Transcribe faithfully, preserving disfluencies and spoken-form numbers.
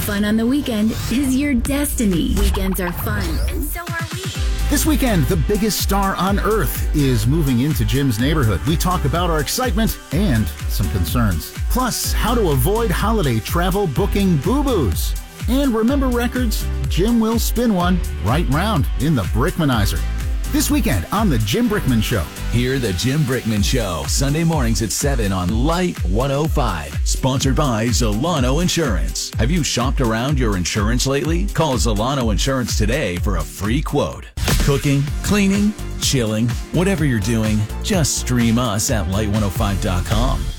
Fun on the weekend is your destiny. Weekends are fun, and so are we. This weekend, the biggest star on Earth is moving into Jim's neighborhood. We talk about our excitement and some concerns. Plus, how to avoid holiday travel booking boo-boos. And remember records? Jim will spin one right round in the Brickmanizer. This weekend on The Jim Brickman Show. Hear The Jim Brickman Show, Sunday mornings at seven on Light one oh five. Sponsored by Zolano Insurance. Have you shopped around your insurance lately? Call Zolano Insurance today for a free quote. Cooking, cleaning, chilling, whatever you're doing, just stream us at light one oh five dot com.